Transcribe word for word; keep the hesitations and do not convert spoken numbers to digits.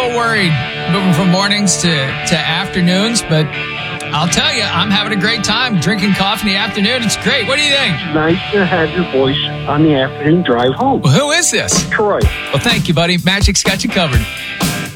little worried moving from mornings to, to afternoons, but I'll tell you, I'm having a great time drinking coffee in the afternoon. It's great. What do you think? It's nice to have your voice on the afternoon drive home. Well, who is this? Troy. Well, thank you, buddy. Magic's got you covered.